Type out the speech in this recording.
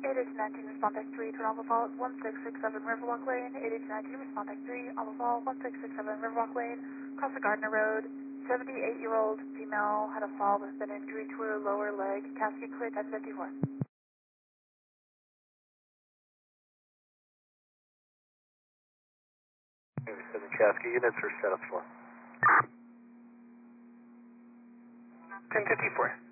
819, respond back 3 to Alpha Fall 1667 Riverwalk Lane. 819, respond back 3, Alpha Fall 1667 Riverwalk Lane. Across the Gardner Road, 78-year-old female had a fall with an injury to her lower leg. Cascade clear 1054. 7 Chasky units are set up for 1054.